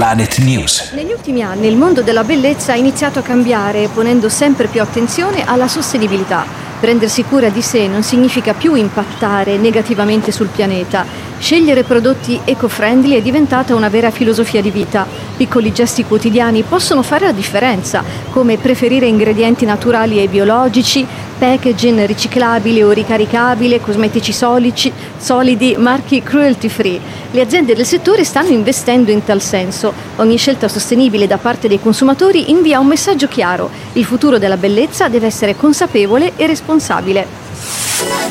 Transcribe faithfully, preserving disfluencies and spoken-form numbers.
Planet News. Negli ultimi anni il mondo della bellezza ha iniziato a cambiare, ponendo sempre più attenzione alla sostenibilità. Prendersi cura di sé non significa più impattare negativamente sul pianeta. Scegliere prodotti eco-friendly è diventata una vera filosofia di vita. Piccoli gesti quotidiani possono fare la differenza, come preferire ingredienti naturali e biologici, packaging riciclabili o ricaricabile, cosmetici solici, solidi, marchi cruelty free. Le aziende del settore stanno investendo in tal senso. Ogni scelta sostenibile da parte dei consumatori invia un messaggio chiaro: il futuro della bellezza deve essere consapevole e responsabile.